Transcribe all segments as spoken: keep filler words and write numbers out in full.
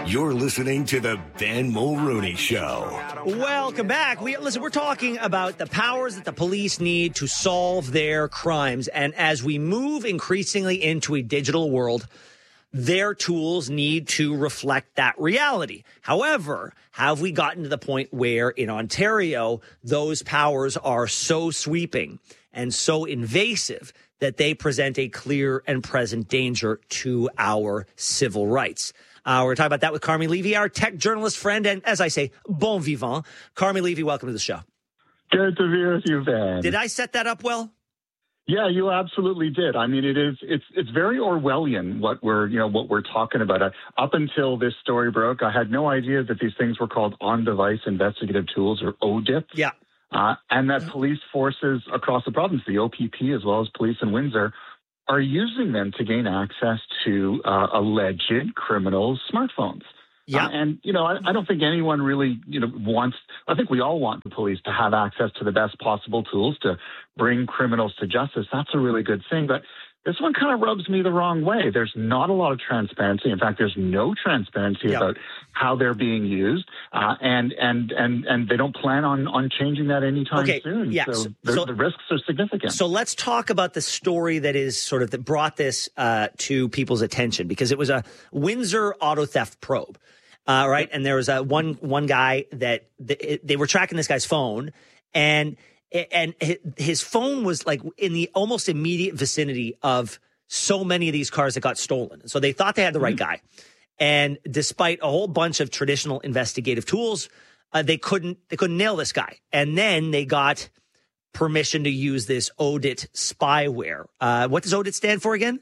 You're listening to the Ben Mulrooney Show. Welcome back. We listen, we're talking about the powers that the police need to solve their crimes. And as we move increasingly into a digital world, their tools need to reflect that reality. However, have we gotten to the point where in Ontario, those powers are so sweeping and so invasive that they present a clear and present danger to our civil rights? Uh, we're talking about that with Carmi Levy, our tech journalist friend, and as I say, bon vivant. Carmi Levy, welcome to the show. Good to be with you, Ben. Did I set that up well? Yeah, you absolutely did. I mean, it is it's it's very Orwellian what we're you know what we're talking about. Uh, up until this story broke, I had no idea that these things were called on-device investigative tools, or O D I Ps. Yeah, uh, and that police forces across the province, the O P P as well as police in Windsor, are using them to gain access to uh, alleged criminals' smartphones. Yeah. Uh, and, you know, I, I don't think anyone really, you know, wants, I think we all want the police to have access to the best possible tools to bring criminals to justice. That's a really good thing. But this one kind of rubs me the wrong way. There's not a lot of transparency. In fact, there's no transparency Yep. about how they're being used. Uh, and, and, and, and they don't plan on, on changing that anytime Okay, soon. yeah, So, so- the, so- the risks are significant. So let's talk about the story that is sort of that brought this uh, to people's attention, because it was a Windsor auto theft probe. Uh, right. And there was a one one guy that they, they were tracking this guy's phone, and and his phone was like in the almost immediate vicinity of so many of these cars that got stolen. So they thought they had the right guy. And despite a whole bunch of traditional investigative tools, uh, they couldn't they couldn't nail this guy. And then they got permission to use this O D I T spyware. Uh, what does O D I T stand for again?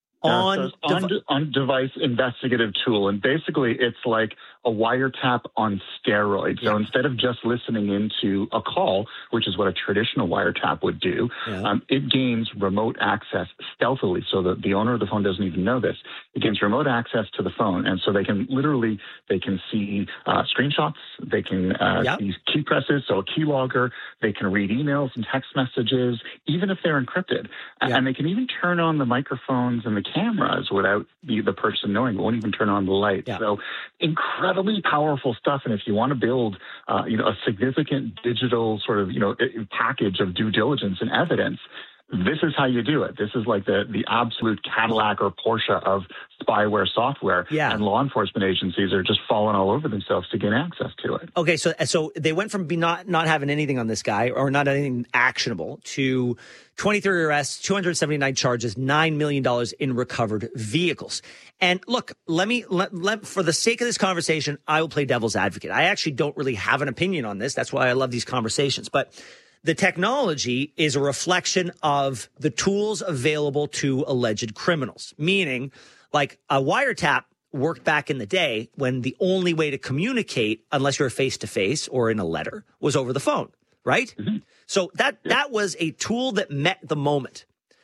On, On, uh, so on, on device investigative tool. And basically it's like a wiretap on steroids. Yeah. So instead of just listening into a call, which is what a traditional wiretap would do, Yeah. um, it gains remote access stealthily. So that the owner of the phone doesn't even know this. It gains remote access to the phone. And so they can literally, they can see uh, screenshots. They can uh, Yep. see key presses. So a keylogger. They can read emails and text messages, even if they're encrypted. Yep. And they can even turn on the microphones and the cameras without the, the person knowing. It won't even turn on the light. Yeah. So incredibly powerful stuff. And if you want to build, uh, you know, a significant digital sort of, you know, package of due diligence and evidence, this is how you do it. This is like the, the absolute Cadillac or Porsche of spyware software. Yeah. And law enforcement agencies are just falling all over themselves to gain access to it. Okay, so so they went from be not not having anything on this guy, or not anything actionable, to twenty-three arrests, two hundred seventy-nine charges, nine million dollars in recovered vehicles. And look, let me let, let for the sake of this conversation, I will play devil's advocate. I actually don't really have an opinion on this. That's why I love these conversations. But the technology is a reflection of the tools available to alleged criminals, meaning like a wiretap worked back in the day when the only way to communicate, unless you're face to face or in a letter, was over the phone, right? Mm-hmm. So that that was a tool that met the moment.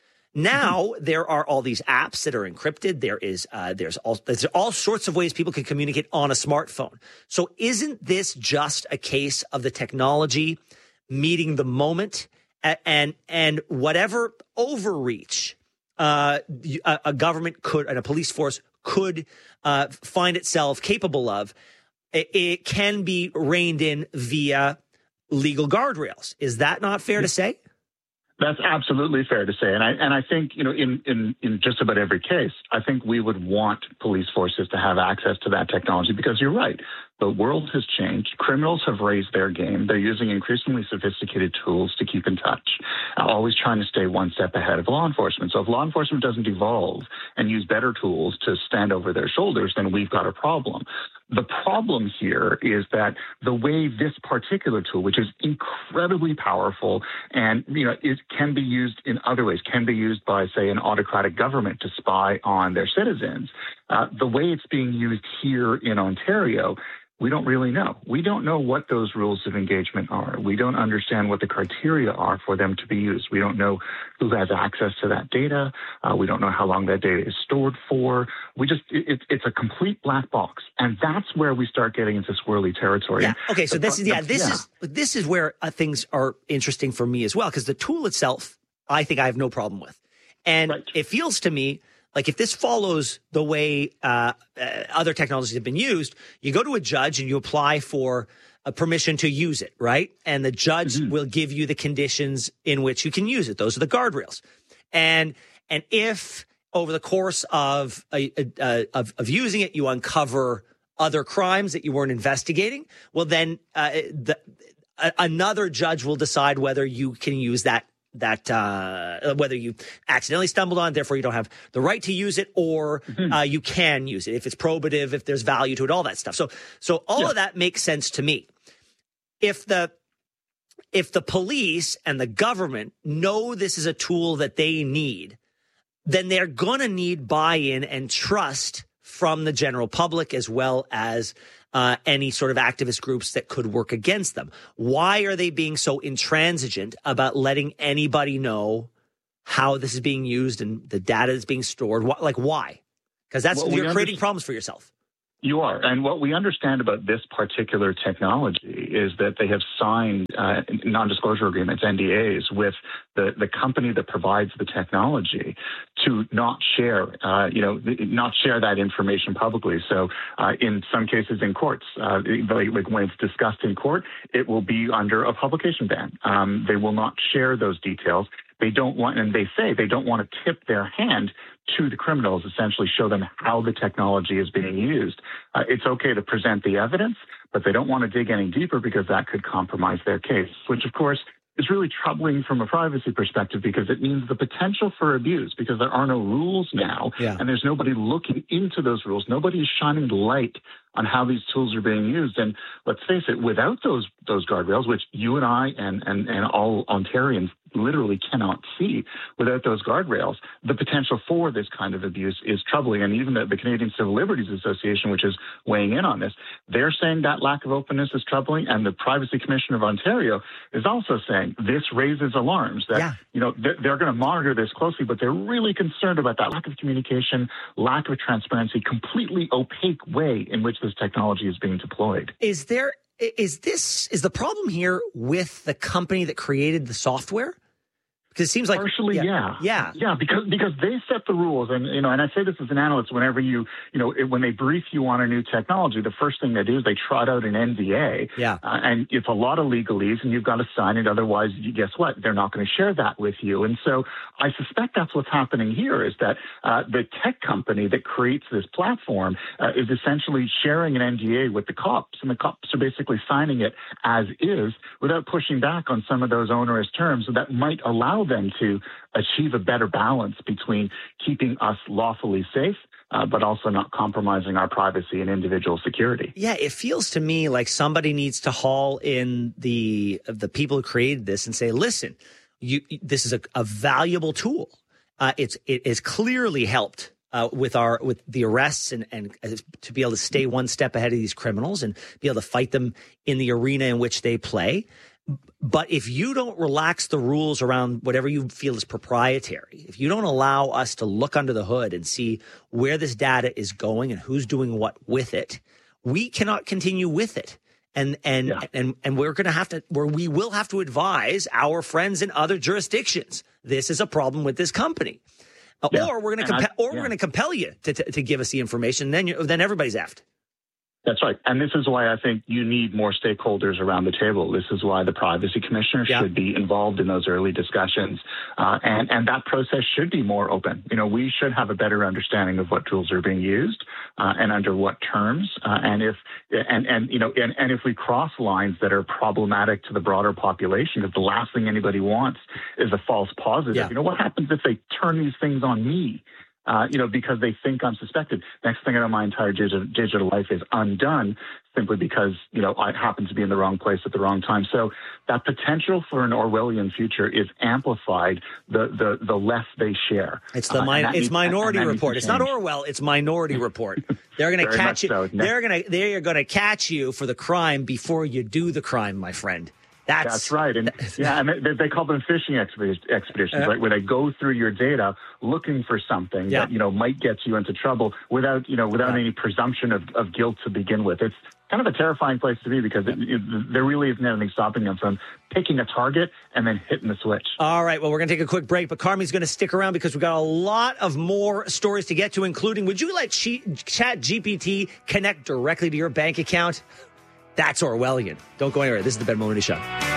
Now mm-hmm. there are all these apps that are encrypted. There is uh, there's all there's all sorts of ways people can communicate on a smartphone. So isn't this just a case of the technology meeting the moment, and and, and whatever overreach uh, a, a government could and a police force could uh, find itself capable of, it, it can be reined in via legal guardrails. Is that not fair to say? That's absolutely fair to say. And I and I think, you know, in, in, in just about every case, I think we would want police forces to have access to that technology, because you're right. The world has changed. Criminals have raised their game. They're using increasingly sophisticated tools to keep in touch, uh, always trying to stay one step ahead of law enforcement. So if law enforcement doesn't evolve and use better tools to stand over their shoulders, then we've got a problem. The problem here is that the way this particular tool, which is incredibly powerful and, you know, it can be used in other ways, can be used by, say, an autocratic government to spy on their citizens, uh, the way it's being used here in Ontario, we don't really know. We don't know what those rules of engagement are. We don't understand what the criteria are for them to be used. We don't know who has access to that data. Uh, we don't know how long that data is stored for. We just, it, it's a complete black box. And that's where we start getting into swirly territory. Yeah. Okay. So this is, yeah, this yeah. is, this is where uh, things are interesting for me as well, because the tool itself, I think I have no problem with. And right. it feels to me Like if this follows the way uh, uh, other technologies have been used, you go to a judge and you apply for a permission to use it, right? And the judge mm-hmm. will give you the conditions in which you can use it. Those are the guardrails. And and if over the course of a, a, a, of, of using it, you uncover other crimes that you weren't investigating, well, then uh, the, a, another judge will decide whether you can use that that uh, whether you accidentally stumbled on it, therefore you don't have the right to use it, or mm-hmm. uh, you can use it if it's probative, if there's value to it, all that stuff. So, so all yeah. of that makes sense to me. If the if the police and the government know this is a tool that they need, then they're going to need buy-in and trust from the general public as well as Uh, any sort of activist groups that could work against them. Why are they being so intransigent about letting anybody know how this is being used and the data is being stored? Why, like, why? Because that's well, you're creating problems for yourself. You are. And what we understand about this particular technology is that they have signed uh, non-disclosure agreements, N D As, with the, the company that provides the technology to not share, uh, you know, not share that information publicly. So uh, in some cases in courts, uh, like when it's discussed in court, it will be under a publication ban. Um, they will not share those details. They don't want, and they say they don't want to tip their hand to the criminals, essentially show them how the technology is being used. Uh, it's okay to present the evidence, but they don't want to dig any deeper because that could compromise their case, which, of course, is really troubling from a privacy perspective because it means the potential for abuse because there are no rules now yeah. and there's nobody looking into those rules. Nobody is shining light on how these tools are being used. And let's face it, without those those guardrails, which you and I and, and, and all Ontarians literally cannot see, without those guardrails, the potential for this kind of abuse is troubling. And even the, the Canadian Civil Liberties Association, which is weighing in on this, they're saying that lack of openness is troubling. And the Privacy Commissioner of Ontario is also saying this raises alarms that, yeah. you know, they're, they're going to monitor this closely, but they're really concerned about that lack of communication, lack of transparency, completely opaque way in which this technology is being deployed. Is there, is this, is the problem here with the company that created the software? Because it seems like partially, yeah, yeah, yeah, yeah, because because they set the rules, and you know, and I say this as an analyst. Whenever you, you know, when they brief you on a new technology, the first thing they do is they trot out an N D A, yeah, uh, and it's a lot of legalese, and you've got to sign it. Otherwise, you, guess what? They're not going to share that with you. And so, I suspect that's what's happening here. Is that uh, the tech company that creates this platform uh, is essentially sharing an N D A with the cops, and the cops are basically signing it as is without pushing back on some of those onerous terms that might allow them to achieve a better balance between keeping us lawfully safe, uh, but also not compromising our privacy and individual security. Yeah, it feels to me like somebody needs to haul in the the people who created this and say, listen, you, this is a, a valuable tool. Uh, it's it has clearly helped uh, with our with the arrests and, and to be able to stay one step ahead of these criminals and be able to fight them in the arena in which they play. But if you don't relax the rules around whatever you feel is proprietary, if you don't allow us to look under the hood and see where this data is going and who's doing what with it, we cannot continue with it. And and yeah. and and we're going to have to where we will have to advise our friends in other jurisdictions. This is a problem with this company. Yeah. Or we're going to compa- or yeah. we're going to compel you to, to to give us the information. Then you, then everybody's effed. That's right. And this is why I think you need more stakeholders around the table. This is why the Privacy Commissioner yeah. should be involved in those early discussions. Uh, and, and that process should be more open. You know, we should have a better understanding of what tools are being used uh, and under what terms. Uh, and if, and, and, you know, and, and if we cross lines that are problematic to the broader population, because the last thing anybody wants is a false positive. Yeah. You know, what happens if they turn these things on me? Uh, you know, because they think I'm suspected. Next thing I know, my entire digital, digital life is undone simply because, you know, I happen to be in the wrong place at the wrong time. So that potential for an Orwellian future is amplified the the, the less they share. It's the mi- uh, it's needs, Minority Report. It's not Orwell. It's Minority Report. They're going to catch you. So. They're going to they're going to catch you for the crime before you do the crime, my friend. That's, That's right. And yeah, and they, they call them phishing expeditions, expeditions uh, right? Where they go through your data looking for something yeah. that, you know, might get you into trouble without, you know, without yeah. any presumption of, of guilt to begin with. It's kind of a terrifying place to be because it, it, there really isn't anything stopping them from picking a target and then hitting the switch. All right. Well, we're going to take a quick break, but Carmi's going to stick around because we've got a lot of more stories to get to, including, would you let Chat G P T connect directly to your bank account? That's Orwellian. Don't go anywhere. This is the Ben Mulroney Show.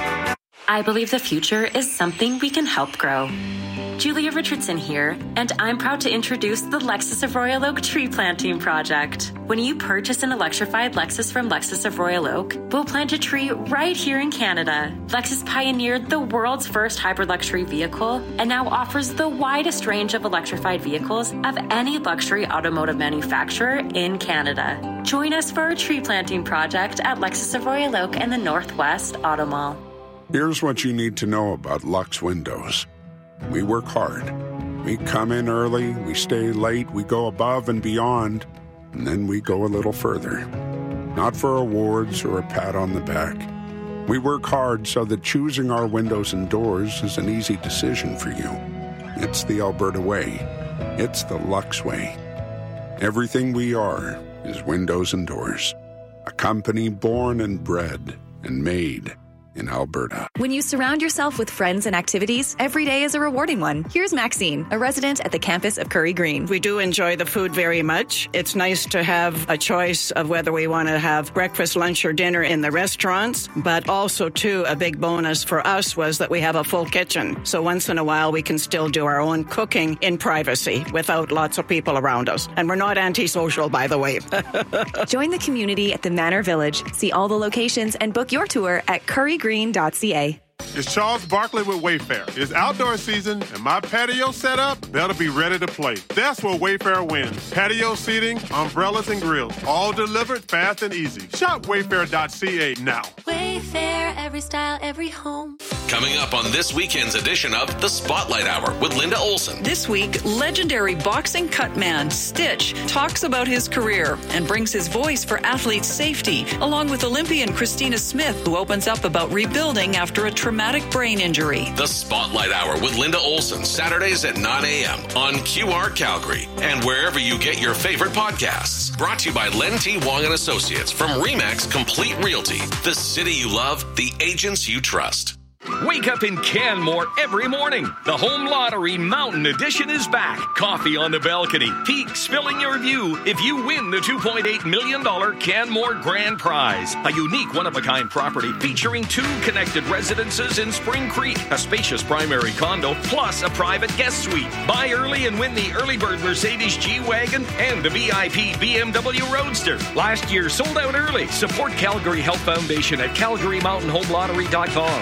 I believe the future is something we can help grow. Julia Richardson here, and I'm proud to introduce the Lexus of Royal Oak Tree Planting Project. When you purchase an electrified Lexus from Lexus of Royal Oak, we'll plant a tree right here in Canada. Lexus pioneered the world's first hybrid luxury vehicle and now offers the widest range of electrified vehicles of any luxury automotive manufacturer in Canada. Join us for our tree planting project at Lexus of Royal Oak and the Northwest Auto Mall. Here's what you need to know about Lux Windows. We work hard. We come in early, we stay late, we go above and beyond, and then we go a little further. Not for awards or a pat on the back. We work hard so that choosing our windows and doors is an easy decision for you. It's the Alberta way. It's the Lux way. Everything we are is windows and doors. A company born and bred and made in Alberta. When you surround yourself with friends and activities, every day is a rewarding one. Here's Maxine, a resident at the campus of Curry Green. We do enjoy the food very much. It's nice to have a choice of whether we want to have breakfast, lunch, or dinner in the restaurants, but also, too, a big bonus for us was that we have a full kitchen. So once in a while, we can still do our own cooking in privacy without lots of people around us. And we're not antisocial, by the way. Join the community at the Manor Village. See all the locations and book your tour at curry green dot c a. It's Charles Barkley with Wayfair. It's outdoor season, and my patio set up, that'll be ready to play. That's where Wayfair wins. Patio seating, umbrellas, and grills, all delivered fast and easy. Shop wayfair dot c a now. Wayfair, every style, every home. Coming up on this weekend's edition of The Spotlight Hour with Linda Olson. This week, legendary boxing cutman Stitch talks about his career and brings his voice for athletes' safety, along with Olympian Christina Smith, who opens up about rebuilding after a traumatic brain injury. The Spotlight Hour with Linda Olson, Saturdays at nine a.m. on Q R Calgary and wherever you get your favorite podcasts. Brought to you by Len T. Wong and Associates from RE/MAX Complete Realty. The city you love, the agents you trust. Wake up in Canmore every morning. The Home Lottery Mountain Edition is back. Coffee on the balcony. Peaks filling your view if you win the two point eight million dollars Canmore Grand Prize. A unique one-of-a-kind property featuring two connected residences in Spring Creek, a spacious primary condo, plus a private guest suite. Buy early and win the early bird Mercedes G-Wagon and the V I P B M W Roadster. Last year sold out early. Support Calgary Health Foundation at calgary mountain home lottery dot com.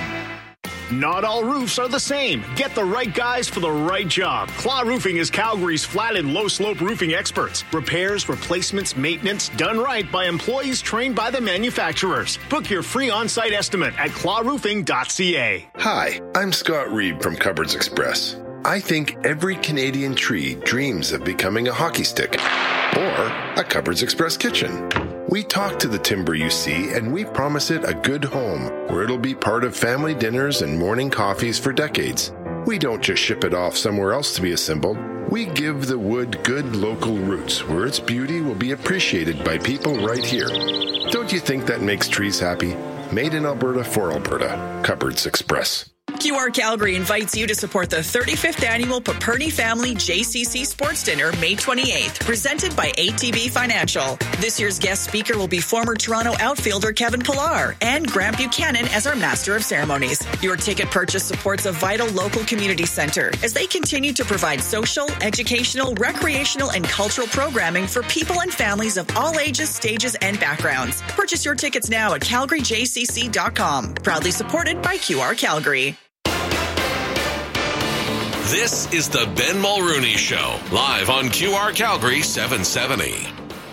Not all roofs are the same. Get the right guys for the right job. Claw Roofing is Calgary's flat and low slope roofing experts. Repairs, replacements, maintenance, done right by employees trained by the manufacturers. Book your free on-site estimate at claw roofing dot c a. Hi, I'm Scott Reed from Cupboards Express. I think every Canadian tree dreams of becoming a hockey stick or a Cupboards Express kitchen. We talk to the timber you see, and we promise it a good home where it'll be part of family dinners and morning coffees for decades. We don't just ship it off somewhere else to be assembled. We give the wood good local roots where its beauty will be appreciated by people right here. Don't you think that makes trees happy? Made in Alberta for Alberta. Cupboards Express. Q R Calgary invites you to support the thirty-fifth annual Paperny Family J C C Sports Dinner, May twenty-eighth, presented by A T B Financial. This year's guest speaker will be former Toronto outfielder Kevin Pillar and Grant Buchanan as our Master of Ceremonies. Your ticket purchase supports a vital local community center as they continue to provide social, educational, recreational, and cultural programming for people and families of all ages, stages, and backgrounds. Purchase your tickets now at calgary j c c dot com. Proudly supported by Q R Calgary. This is the Ben Mulroney Show, live on Q R Calgary seven seventy.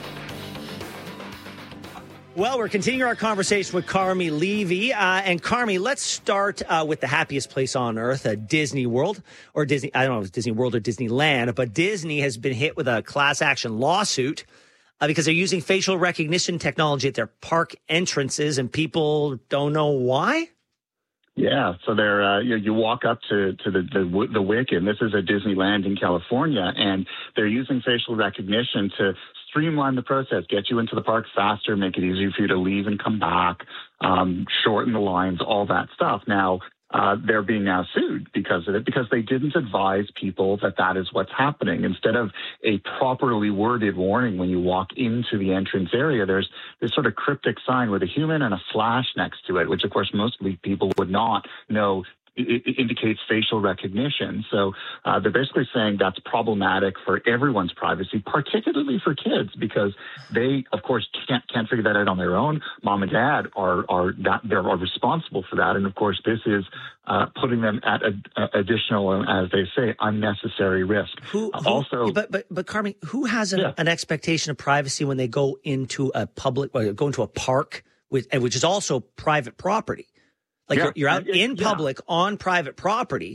Well, we're continuing our conversation with Carmi Levy. Uh, and Carmi, let's start uh, with the happiest place on earth, uh, Disney World, or Disney, I don't know if it's Disney World or Disneyland, but Disney has been hit with a class action lawsuit uh, because they're using facial recognition technology at their park entrances, and people don't know why. Yeah, so they're uh, you, you walk up to to the, the the Wick, and this is at Disneyland in California, and they're using facial recognition to streamline the process, get you into the park faster, make it easier for you to leave and come back, um, shorten the lines, all that stuff. Now, uh, they're being now sued because of it, because they didn't advise people that that is what's happening. Instead of a properly worded warning when you walk into the entrance area, there's this sort of cryptic sign with a human and a slash next to it, which, of course, most people would not know. It indicates facial recognition. So uh, they're basically saying that's problematic for everyone's privacy, particularly for kids, because they, of course, can't can't figure that out on their own. Mom and dad are are that they are responsible for that, and of course, this is uh, putting them at a, a additional, as they say, unnecessary risk. Who, who also, but but but Carmi, who has an, yeah. an expectation of privacy when they go into a public, or go into a park with, which is also private property? Like yeah. you're, you're out in public yeah. on private property.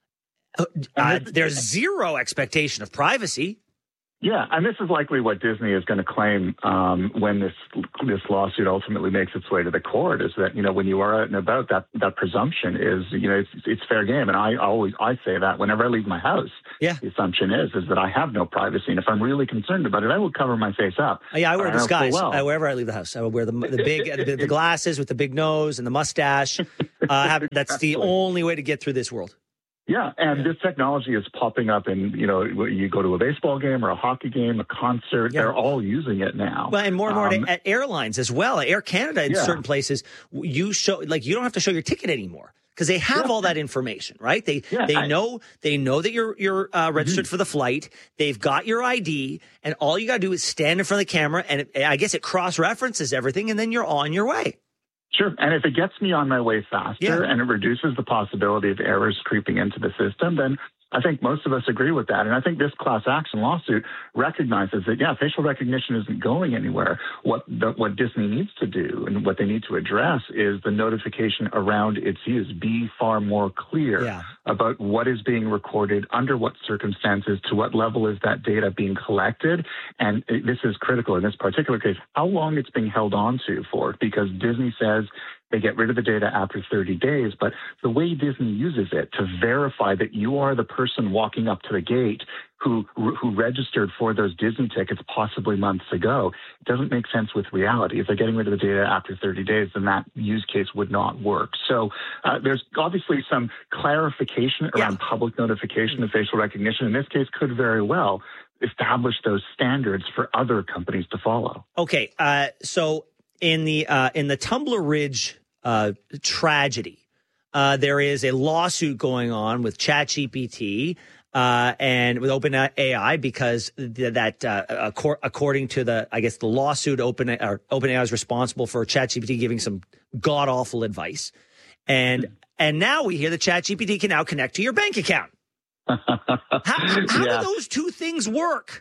Uh, there's zero expectation of privacy. Yeah, and this is likely what Disney is going to claim um, when this this lawsuit ultimately makes its way to the court. Is that, you know, when you are out and about, that that presumption is, you know, it's, it's fair game. And I always I say that whenever I leave my house. Yeah. The assumption is is that I have no privacy, and if I'm really concerned about it, I will cover my face up. Yeah, I wear a disguise well. uh, wherever I leave the house. I will wear the the big the, the glasses with the big nose and the mustache. Uh, have, that's the only way to get through this world. Yeah, and yeah. this technology is popping up in, you know, you go to a baseball game or a hockey game, a concert, yeah. they're all using it now. Well, and more and more um, at airlines as well. Air Canada in yeah. certain places, you show, like, you don't have to show your ticket anymore because they have yeah. all that information, right? They yeah, they I, know they know that you're you're uh, registered mm-hmm. for the flight. They've got your I D, and all you got to do is stand in front of the camera, and it, I guess it cross-references everything, and then you're on your way. Sure. And if it gets me on my way faster yeah. and it reduces the possibility of errors creeping into the system, then I think most of us agree with that. And I think this class action lawsuit recognizes that, yeah, facial recognition isn't going anywhere. What the, what Disney needs to do and what they need to address is the notification around its use. Be far more clear yeah. about what is being recorded, under what circumstances, to what level is that data being collected. And it, this is critical in this particular case, how long it's being held on to for, because Disney says they get rid of the data after thirty days, but the way Disney uses it to verify that you are the person walking up to the gate who who registered for those Disney tickets possibly months ago, it doesn't make sense with reality. If they're getting rid of the data after thirty days, then that use case would not work. So uh, there's obviously some clarification around yeah. public notification of facial recognition. In this case, could very well establish those standards for other companies to follow. Okay, uh, so in the uh, in the Tumbler Ridge uh, tragedy, uh, there is a lawsuit going on with ChatGPT uh, and with OpenAI because th- that uh, acor- according to the I guess the lawsuit, Open or OpenAI is responsible for ChatGPT giving some god awful advice, and mm-hmm. and now we hear that ChatGPT can now connect to your bank account. how how yeah. do those two things work?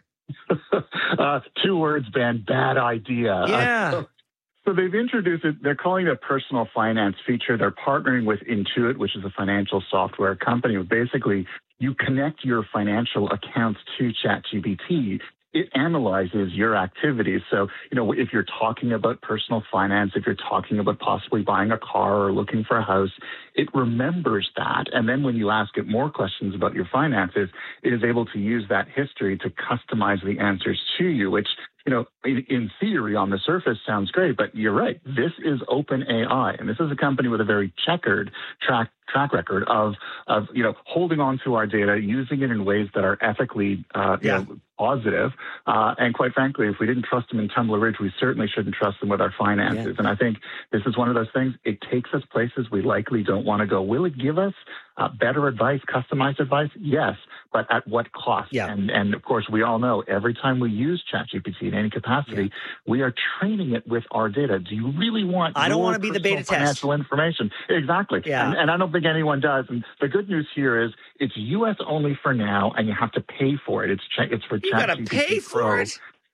uh, two words, Ben. Bad idea. Yeah. Uh, so, so they've introduced it. They're calling it a personal finance feature. They're partnering with Intuit, which is a financial software company. Basically, you connect your financial accounts to ChatGPT. It analyzes your activities. So, you know, if you're talking about personal finance, if you're talking about possibly buying a car or looking for a house, it remembers that. And then when you ask it more questions about your finances, it is able to use that history to customize the answers to you, which, you know, in, in theory, on the surface sounds great, but you're right. This is OpenAI, and this is a company with a very checkered track track record of, of you know, holding on to our data, using it in ways that are ethically, uh, yeah. you know, positive. Uh, and quite frankly, if we didn't trust them in Tumbler Ridge, we certainly shouldn't trust them with our finances. Yeah. And I think this is one of those things. It takes us places we likely don't want to go. Will it give us uh, better advice, customized advice? Yes, but at what cost? Yeah. And, and of course, we all know every time we use ChatGPT in any capacity, yeah. we are training it with our data. Do you really want I don't want to be the beta test. Financial information. Exactly. Yeah. And, and I don't think anyone does. And the good news here is it's U S only for now, and you have to pay for it. It's it's for You got to pay for Pro. it.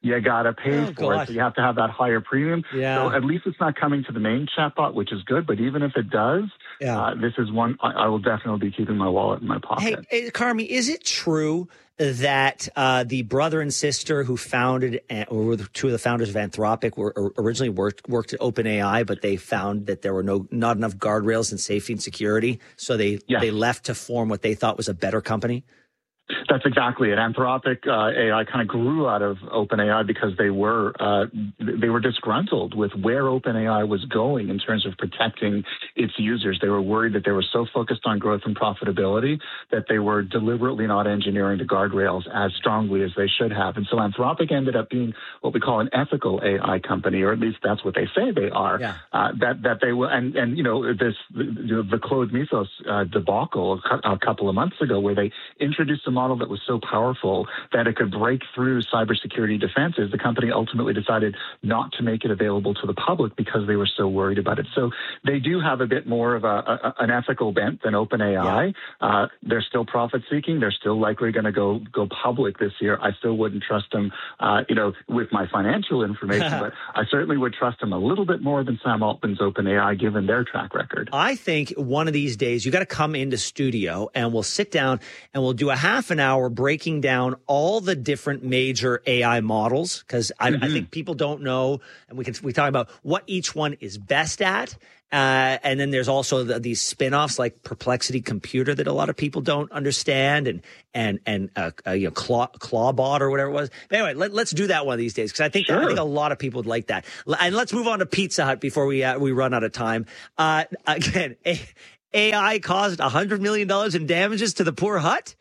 you got to pay oh, for God. it. So you have to have that higher premium. Yeah. So at least it's not coming to the main chatbot, which is good. But even if it does, yeah. uh, this is one I, I will definitely be keeping my wallet in my pocket. Hey, hey Carmi, is it true that uh, the brother and sister who founded, or were the two of the founders of Anthropic, were originally worked worked at OpenAI, but they found that there were no not enough guardrails and safety and security, so they yes. they left to form what they thought was a better company? That's exactly it. Anthropic uh, A I kind of grew out of OpenAI because they were uh, they were disgruntled with where OpenAI was going in terms of protecting its users. They were worried that they were so focused on growth and profitability that they were deliberately not engineering the guardrails as strongly as they should have. And so Anthropic ended up being what we call an ethical A I company, or at least that's what they say they are. Yeah. Uh, that that they will, and and you know this the, the Claude Mythos uh, debacle a, a couple of months ago, where they introduced a model that was so powerful that it could break through cybersecurity defenses. The company ultimately decided not to make it available to the public because they were so worried about it. So they do have a bit more of a, a an ethical bent than OpenAI. Yeah. Uh, they're still profit seeking. They're still likely going to go go public this year. I still wouldn't trust them, uh, you know, with my financial information, but I certainly would trust them a little bit more than Sam Altman's OpenAI, given their track record. I think one of these days you got to come into studio and we'll sit down and we'll do a half an hour breaking down all the different major A I models, because I, mm-hmm. I think people don't know, and we can we talk about what each one is best at. Uh, and then there's also the, these spin-offs like Perplexity Computer that a lot of people don't understand, and and and uh, uh, you know Claw, Clawbot or whatever it was. But anyway, let, let's do that one of these days, because I think sure. I think a lot of people would like that. And let's move on to Pizza Hut before we uh, we run out of time. Uh, again, a, AI caused one hundred million dollars in damages to the poor Hut.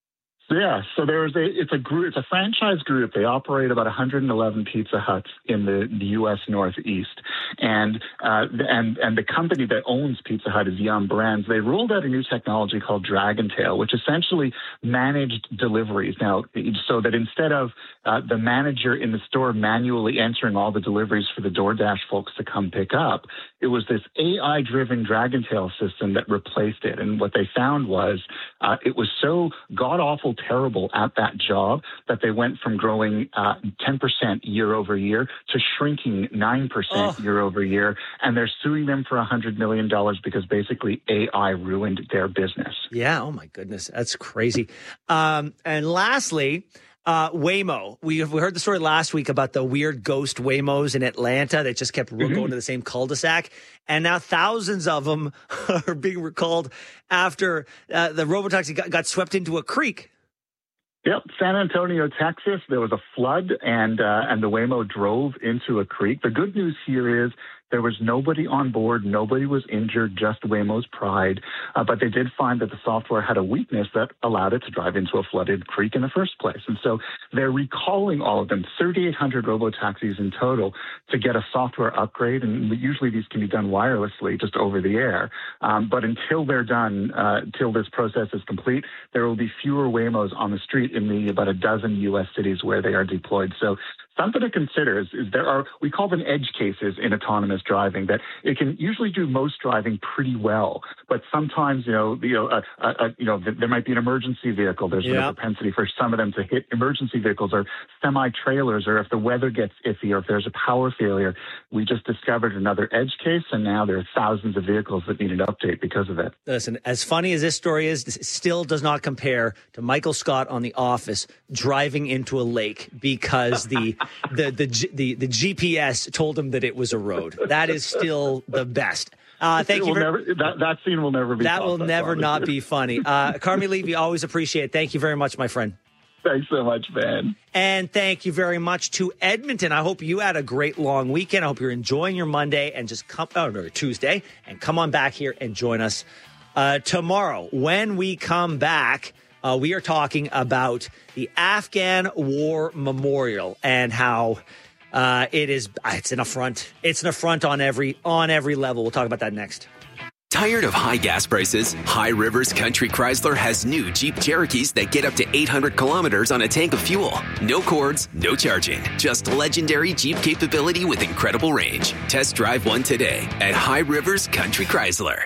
Yeah, so there's a it's a group, it's a franchise group. They operate about one hundred eleven Pizza Huts in the, the U S Northeast, and uh, and and the company that owns Pizza Hut is Yum Brands. They rolled out a new technology called Dragontail, which essentially managed deliveries. Now, so that instead of uh, the manager in the store manually entering all the deliveries for the DoorDash folks to come pick up, it was this A I-driven Dragontail system that replaced it. And what they found was uh, it was so god-awful terrible at that job that they went from growing uh, ten percent year over year to shrinking nine percent oh. year over year. And they're suing them for one hundred million dollars because basically A I ruined their business. Yeah. Oh, my goodness. That's crazy. Um, and lastly, Uh, Waymo. We we heard the story last week about the weird ghost Waymos in Atlanta that just kept mm-hmm. going to the same cul-de-sac. And now thousands of them are being recalled after uh, the robotaxi got, got swept into a creek. Yep, San Antonio, Texas. There was a flood, and uh, and the Waymo drove into a creek. The good news here is there was nobody on board. Nobody was injured, just Waymo's pride. Uh, but they did find that the software had a weakness that allowed it to drive into a flooded creek in the first place. And so they're recalling all of them, thirty-eight hundred robotaxis in total, to get a software upgrade. And usually these can be done wirelessly, just over the air. Um, but until they're done, uh, until this process is complete, there will be fewer Waymos on the street in the about a dozen U S cities where they are deployed. So something to consider is, is there are, we call them edge cases in autonomous driving, that it can usually do most driving pretty well. But sometimes, you know, you know, uh, uh, you know there might be an emergency vehicle. There's yeah. a propensity for some of them to hit emergency vehicles or semi-trailers, or if the weather gets iffy, or if there's a power failure. We just discovered another edge case, and now there are thousands of vehicles that need an update because of it. Listen, as funny as this story is, this still does not compare to Michael Scott on The Office driving into a lake because the The, the the the G P S told him that it was a road. That is still the best. Uh, thank it you. For, never, that, that scene will never be. That will never not be funny. Uh, Carmi Levy, always appreciate it. Thank you very much, my friend. Thanks so much, man. And thank you very much to Edmonton. I hope you had a great long weekend. I hope you're enjoying your Monday, and just come oh no Tuesday and come on back here and join us uh, tomorrow when we come back. Uh, we are talking about the Afghan War Memorial and how uh, it is. It's an affront. It's an affront on every on every level. We'll talk about that next. Tired of high gas prices? High Rivers Country Chrysler has new Jeep Cherokees that get up to eight hundred kilometers on a tank of fuel. No cords, no charging. Just legendary Jeep capability with incredible range. Test drive one today at High Rivers Country Chrysler.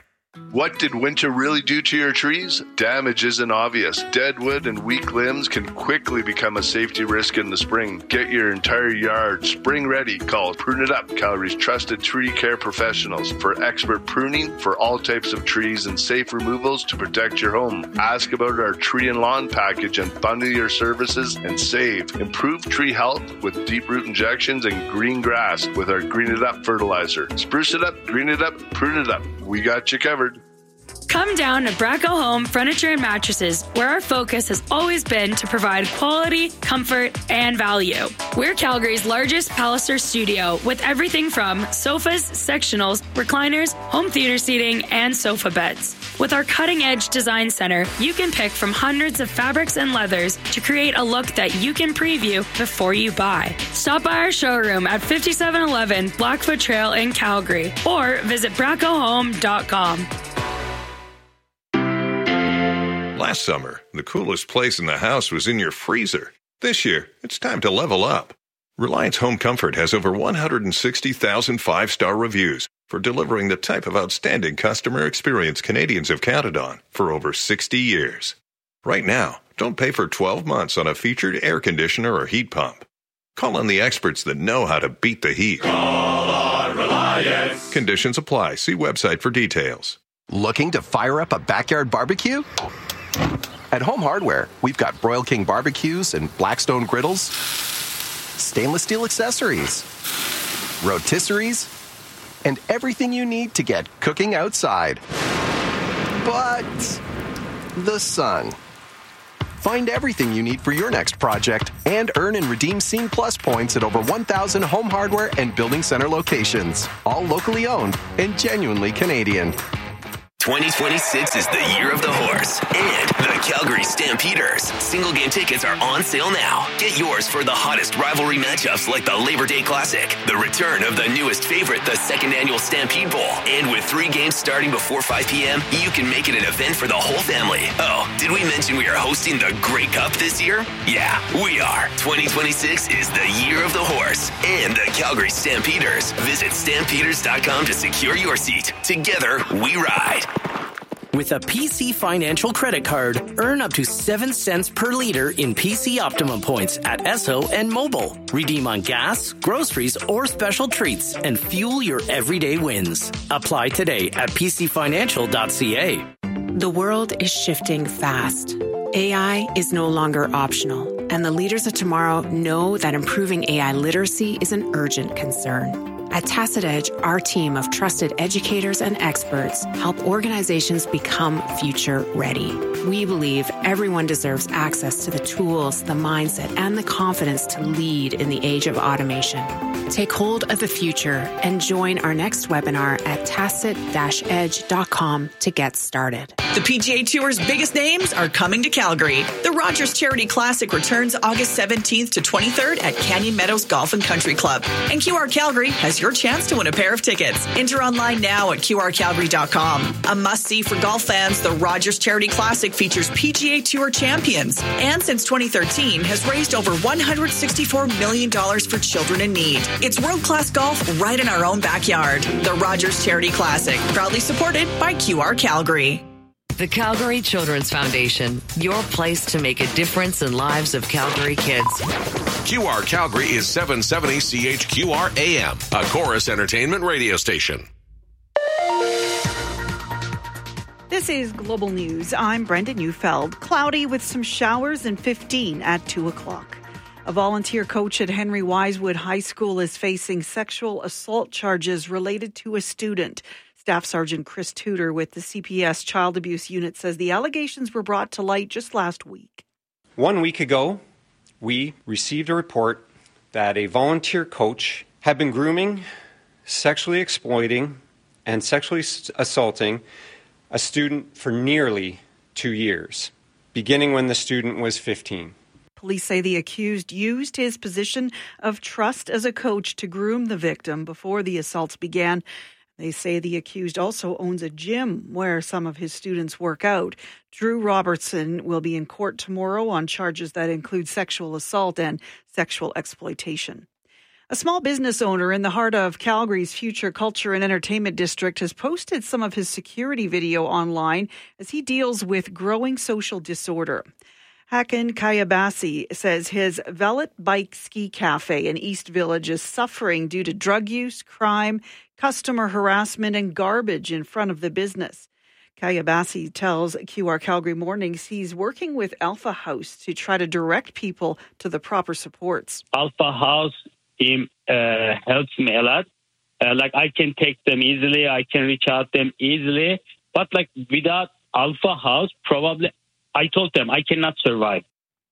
What did winter really do to your trees? Damage isn't obvious. Dead wood and weak limbs can quickly become a safety risk in the spring. Get your entire yard spring ready. Call Prune It Up, Calgary's trusted tree care professionals, for expert pruning for all types of trees and safe removals to protect your home. Ask about our tree and lawn package and bundle your services and save. Improve tree health with deep root injections and green grass with our Green It Up fertilizer. Spruce it up, green it up, prune it up. We got you covered. Come down to Bracco Home Furniture and Mattresses, where our focus has always been to provide quality, comfort, and value. We're Calgary's largest Palliser studio with everything from sofas, sectionals, recliners, home theater seating, and sofa beds. With our cutting-edge design center, you can pick from hundreds of fabrics and leathers to create a look that you can preview before you buy. Stop by our showroom at fifty-seven eleven Blackfoot Trail in Calgary or visit bracco home dot com. Last summer, the coolest place in the house was in your freezer. This year, it's time to level up. Reliance Home Comfort has over one hundred sixty thousand five-star reviews for delivering the type of outstanding customer experience Canadians have counted on for over sixty years. Right now, don't pay for twelve months on a featured air conditioner or heat pump. Call on the experts that know how to beat the heat. Call on Reliance. Conditions apply. See website for details. Looking to fire up a backyard barbecue? At Home Hardware, we've got Broil King barbecues and Blackstone griddles, stainless steel accessories, rotisseries, and everything you need to get cooking outside. But the sun. Find everything you need for your next project and earn and redeem Scene Plus points at over one thousand Home Hardware and Building Center locations, all locally owned and genuinely Canadian. twenty twenty-six is the year of the horse and the Calgary Stampeders. Single game tickets are on sale now. Get yours for the hottest rivalry matchups like the Labor Day Classic, the return of the newest favorite, the second annual Stampede Bowl. And with three games starting before five p.m., you can make it an event for the whole family. Oh, did we mention we are hosting the Grey Cup this year? Yeah, we are. twenty twenty-six is the year of the horse and the Calgary Stampeders. Visit stampeders dot com to secure your seat. Together, we ride. With a P C Financial credit card, earn up to seven cents per liter in P C Optimum points at Esso and Mobile. Redeem on gas, groceries, or special treats and fuel your everyday wins. Apply today at p c financial dot c a. The world is shifting fast. A I is no longer optional, and the leaders of tomorrow know that improving A I literacy is an urgent concern. At Tacit Edge, our team of trusted educators and experts help organizations become future ready. We believe everyone deserves access to the tools, the mindset, and the confidence to lead in the age of automation. Take hold of the future and join our next webinar at tacit dash edge dot com to get started. The P G A Tour's biggest names are coming to Calgary. The Rogers Charity Classic returns August seventeenth to twenty-third at Canyon Meadows Golf and Country Club. And Q R Calgary has your chance to win a pair of tickets. Enter online now at q r calgary dot com. A must-see for golf fans, the Rogers Charity Classic features P G A Tour champions. And since twenty thirteen, has raised over one hundred sixty-four million dollars for children in need. It's world-class golf right in our own backyard. The Rogers Charity Classic, proudly supported by Q R Calgary. The Calgary Children's Foundation, your place to make a difference in lives of Calgary kids. Q R Calgary is seven seventy C H Q R A M, a Chorus Entertainment radio station. This is Global News. I'm Brenda Neufeld. Cloudy with some showers and fifteen at two o'clock. A volunteer coach at Henry Wisewood High School is facing sexual assault charges related to a student. Staff Sergeant Chris Tudor with the C P S Child Abuse Unit says the allegations were brought to light just last week. One week ago, we received a report that a volunteer coach had been grooming, sexually exploiting, and sexually assaulting a student for nearly two years, beginning when the student was fifteen. Police say the accused used his position of trust as a coach to groom the victim before the assaults began. They say the accused also owns a gym where some of his students work out. Drew Robertson will be in court tomorrow on charges that include sexual assault and sexual exploitation. A small business owner in the heart of Calgary's future culture and entertainment district has posted some of his security video online as he deals with growing social disorder. Hakan Kayabasi says his Velit Bike Ski Cafe in East Village is suffering due to drug use, crime, customer harassment, and garbage in front of the business. Kayabasi tells Q R Calgary Mornings he's working with Alpha House to try to direct people to the proper supports. Alpha House team uh, helps me a lot. Uh, like I can take them easily, I can reach out them easily. But like without Alpha House, probably I told them I cannot survive.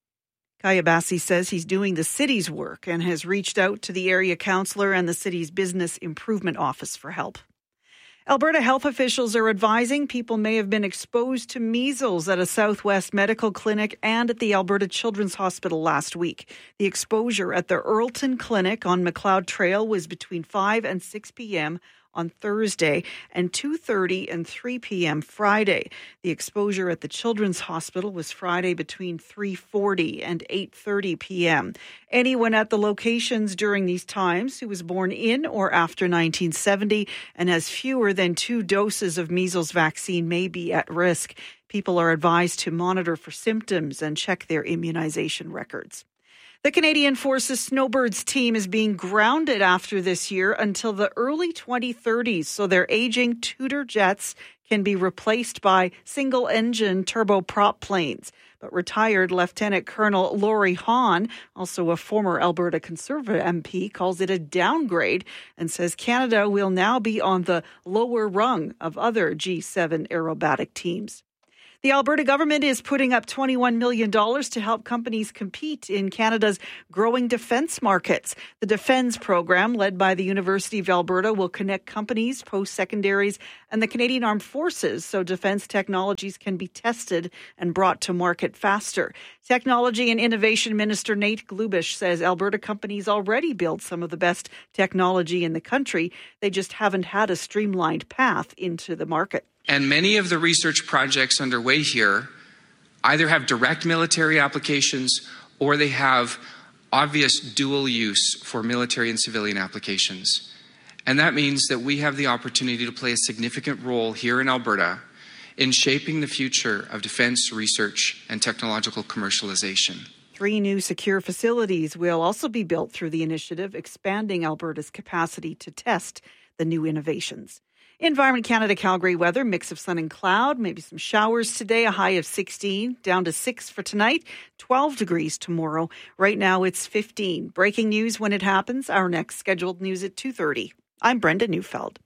Kayabasi says he's doing the city's work and has reached out to the area councillor and the city's business improvement office for help. Alberta health officials are advising people may have been exposed to measles at a Southwest Medical Clinic and at the Alberta Children's Hospital last week. The exposure at the Earlton Clinic on Macleod Trail was between five and six p.m. on Thursday and two thirty and three p.m. Friday. The exposure at the Children's Hospital was Friday between three forty and eight thirty p.m. Anyone at the locations during these times who was born in or after nineteen seventy and has fewer than two doses of measles vaccine may be at risk. People are advised to monitor for symptoms and check their immunization records. The Canadian Forces Snowbirds team is being grounded after this year until the early twenty thirties, so their aging Tudor jets can be replaced by single-engine turboprop planes. But retired Lieutenant Colonel Laurie Hahn, also a former Alberta Conservative M P, calls it a downgrade and says Canada will now be on the lower rung of other G seven aerobatic teams. The Alberta government is putting up twenty-one million dollars to help companies compete in Canada's growing defence markets. The Defence program, led by the University of Alberta, will connect companies, post-secondaries, and the Canadian Armed Forces so defence technologies can be tested and brought to market faster. Technology and Innovation Minister Nate Glubish says Alberta companies already build some of the best technology in the country. They just haven't had a streamlined path into the market. And many of the research projects underway here either have direct military applications or they have obvious dual use for military and civilian applications. And that means that we have the opportunity to play a significant role here in Alberta in shaping the future of defence research and technological commercialization. Three new secure facilities will also be built through the initiative, expanding Alberta's capacity to test the new innovations. Environment Canada Calgary weather, mix of sun and cloud, maybe some showers today, a high of sixteen, down to six for tonight, twelve degrees tomorrow. Right now it's fifteen. Breaking news when it happens, our next scheduled news at two thirty. I'm Brenda Neufeld.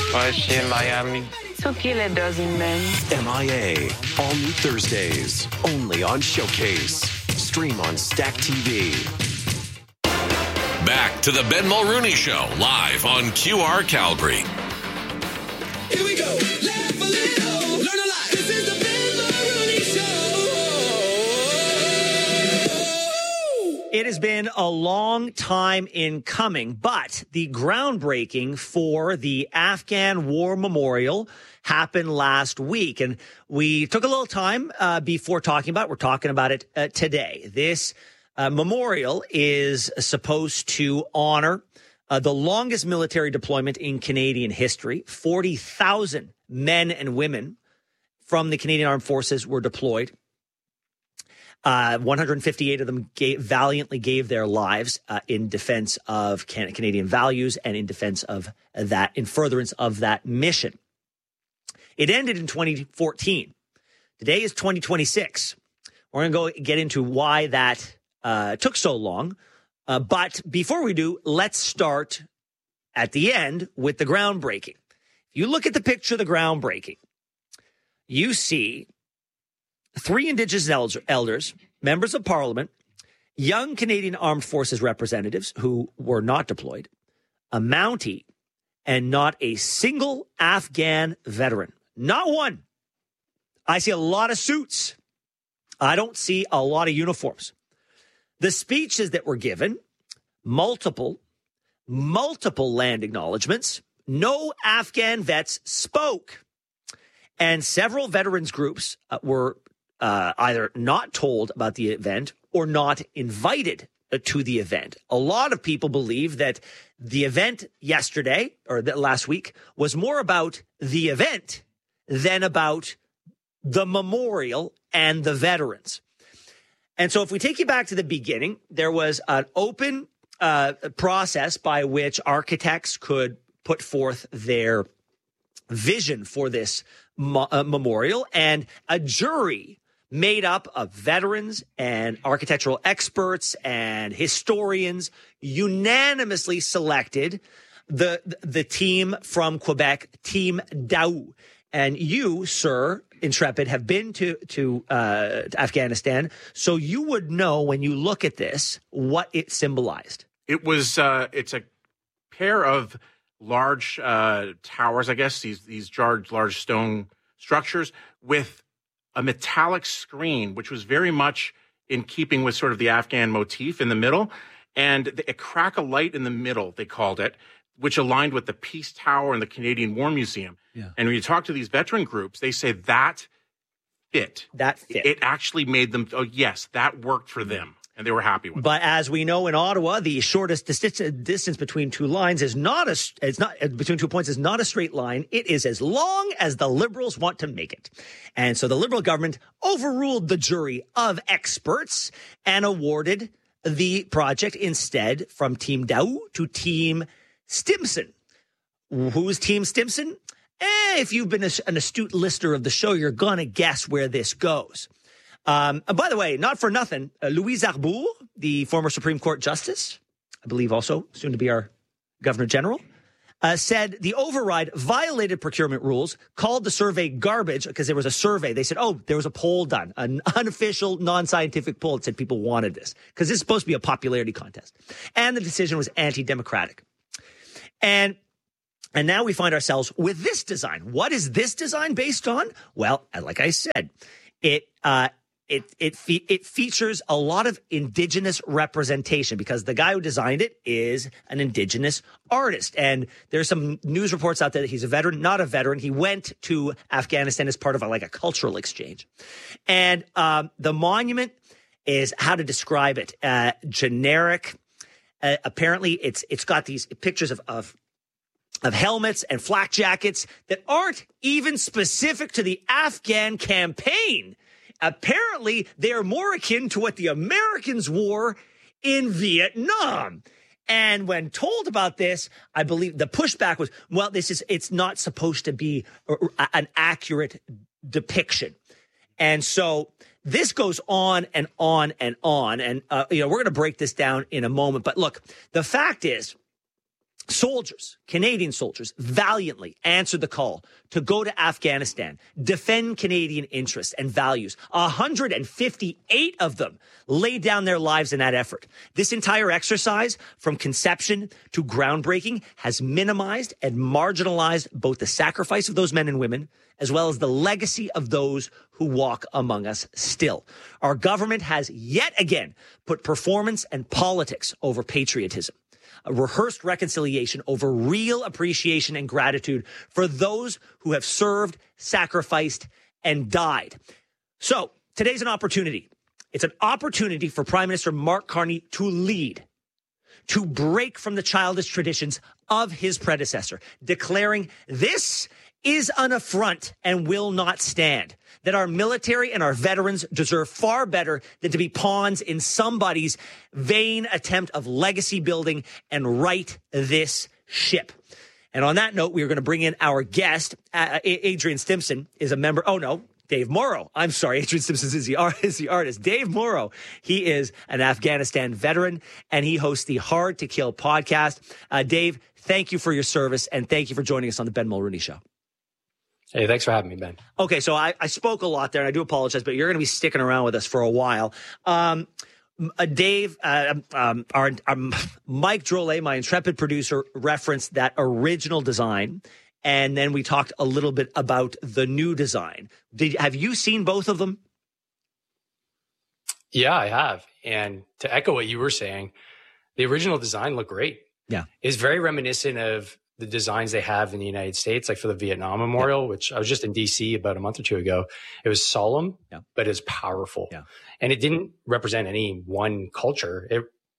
in Miami. Took you a dozen men. M I A, all new Thursdays, only on Showcase. Stream on Stack T V. Back to the Ben Mulrooney Show, live on Q R Calgary. Here we go. Laugh a little, learn a lot. This is the Ben Mulrooney Show. It has been a long time in coming, but the groundbreaking for the Afghan War Memorial happened last week. And we took a little time uh, before talking about it. We're talking about it uh, today. This uh, memorial is supposed to honor Uh, the longest military deployment in Canadian history. forty thousand men and women from the Canadian Armed Forces were deployed. Uh, one hundred fifty-eight of them gave, valiantly gave their lives uh, in defense of can- Canadian values and in defense of that, in furtherance of that mission. It ended in twenty fourteen. Today is twenty twenty-six. We're going to go get into why that uh, took so long. Uh, but before we do, let's start at the end with the groundbreaking. If you look at the picture of the groundbreaking, you see three Indigenous elders, members of Parliament, young Canadian Armed Forces representatives who were not deployed, a Mountie, and not a single Afghan veteran. Not one. I see a lot of suits. I don't see a lot of uniforms. The speeches that were given, multiple, multiple land acknowledgements, no Afghan vets spoke. And several veterans groups uh, were uh, either not told about the event or not invited to the event. A lot of people believe that the event yesterday or the, last week was more about the event than about the memorial and the veterans. And so if we take you back to the beginning, there was an open uh, process by which architects could put forth their vision for this mo- uh, memorial, and a jury made up of veterans and architectural experts and historians unanimously selected the the team from Quebec, Team Daou. And you, sir, Intrepid, have been to to, uh, to Afghanistan, so you would know when you look at this what it symbolized. It was uh, it's a pair of large uh, towers, I guess, these these large, large stone structures with a metallic screen, which was very much in keeping with sort of the Afghan motif in the middle, and a crack of light in the middle, they called it, which aligned with the Peace Tower and the Canadian War Museum. Yeah. And when you talk to these veteran groups, they say that fit. That fit. It actually made them, oh, yes, that worked for them. And they were happy with it. But as we know in Ottawa, the shortest distance, distance between two lines is not a, it's not between two points is not a straight line. It is as long as the Liberals want to make it. And so the Liberal government overruled the jury of experts and awarded the project instead from Team Daou to Team Stimson. Who's Team Stimson? Eh, if you've been a, an astute listener of the show, you're going to guess where this goes. Um, and by the way, not for nothing, uh, Louise Arbour, the former Supreme Court Justice, I believe also soon to be our Governor General, uh, said the override violated procurement rules, called the survey garbage because there was a survey. They said, oh, there was a poll done, an unofficial, non-scientific poll that said people wanted this because this is supposed to be a popularity contest. And the decision was anti-democratic. And And now we find ourselves with this design. What is this design based on? Well, like I said, it uh, it it fe- it features a lot of Indigenous representation because the guy who designed it is an Indigenous artist. And there's some news reports out there that he's a veteran, not a veteran. He went to Afghanistan as part of a, like a cultural exchange. And um, the monument is, how to describe it, uh, generic. Uh, apparently, it's it's got these pictures of of of helmets and flak jackets that aren't even specific to the Afghan campaign. Apparently, they are more akin to what the Americans wore in Vietnam. And when told about this, I believe the pushback was, well, this is, it's not supposed to be an accurate depiction. And so this goes on and on and on. And, uh, you know, we're going to break this down in a moment. But look, the fact is, soldiers, Canadian soldiers, valiantly answered the call to go to Afghanistan, defend Canadian interests and values. one hundred fifty-eight of them laid down their lives in that effort. This entire exercise, from conception to groundbreaking, has minimized and marginalized both the sacrifice of those men and women, as well as the legacy of those who walk among us still. Our government has yet again put performance and politics over patriotism. A rehearsed reconciliation over real appreciation and gratitude for those who have served, sacrificed, and died. So today's an opportunity. It's an opportunity for Prime Minister Mark Carney to lead, to break from the childish traditions of his predecessor, declaring this is an affront and will not stand, that our military and our veterans deserve far better than to be pawns in somebody's vain attempt of legacy building, and right this ship. And on that note, we are going to bring in our guest. Uh, Adrian Stimson is a member. Oh, no, Dave Morrow. I'm sorry. Adrian Stimson is the, art, is the artist. Dave Morrow. He is an Afghanistan veteran, and he hosts the Hard to Kill podcast. Uh, Dave, thank you for your service, and thank you for joining us on the Ben Mulroney Show. Hey, thanks for having me, Ben. Okay, so I, I spoke a lot there, and I do apologize, but you're going to be sticking around with us for a while. Um, uh, Dave, uh, um, our, our Mike Drolet, my intrepid producer, referenced that original design, and then we talked a little bit about the new design. Did have you seen both of them? Yeah, I have. And to echo what you were saying, the original design looked great. Yeah, it's very reminiscent of the designs they have in the United States, like for the Vietnam Memorial, yeah. which I was just in D C about a month or two ago. It was solemn, yeah. but it was powerful. Yeah. And it didn't represent any one culture. It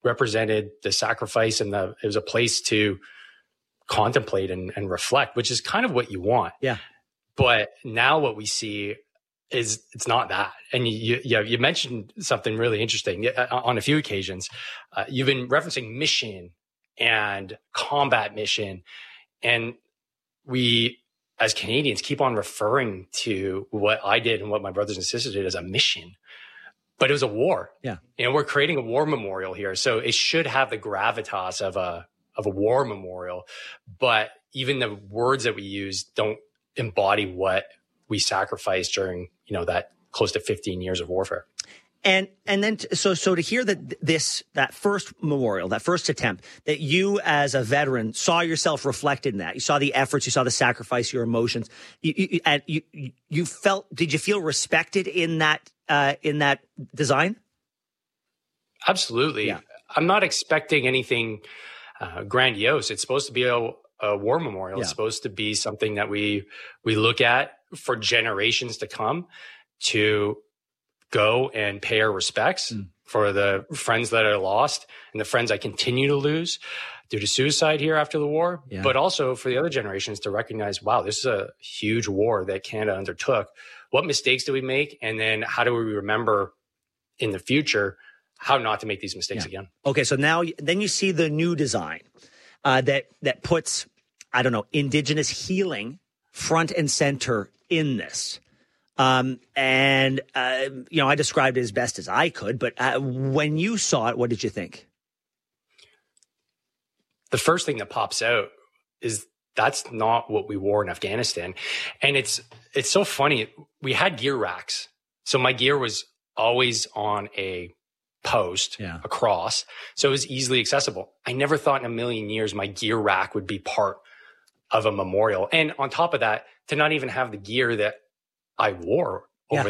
represented the sacrifice, and the it was a place to contemplate and, and reflect, which is kind of what you want. Yeah. But now what we see is it's not that. And you you, you mentioned something really interesting on a few occasions. Uh, you've been referencing mission and combat mission, and we as Canadians keep on referring to what I did and what my brothers and sisters did as a mission. But it was a war. Yeah. And we're creating a war memorial here. So it should have the gravitas of a of a war memorial. But even the words that we use don't embody what we sacrificed during, you know, that close to fifteen years of warfare. And and then t- so so to hear that this that first memorial, that first attempt, that you as a veteran saw yourself reflected in that, you saw the efforts, you saw the sacrifice, your emotions, you you, and you, you felt, did you feel respected in that uh, in that design? Absolutely. Yeah. I'm not expecting anything uh, grandiose. It's supposed to be a, a war memorial. Yeah. It's supposed to be something that we we look at for generations to come, to go and pay our respects mm. for the friends that are lost and the friends I continue to lose due to suicide here after the war, yeah. but also for the other generations to recognize, wow, this is a huge war that Canada undertook. What mistakes did we make? And then how do we remember in the future how not to make these mistakes yeah. again? Okay, so now then you see the new design uh, that that puts, I don't know, Indigenous healing front and center in this. Um, and, uh, you know, I described it as best as I could, but uh, when you saw it, what did you think? The first thing that pops out is that's not what we wore in Afghanistan. And it's, it's so funny. We had gear racks. So my gear was always on a post yeah. across. So it was easily accessible. I never thought in a million years my gear rack would be part of a memorial. And on top of that, to not even have the gear that I wore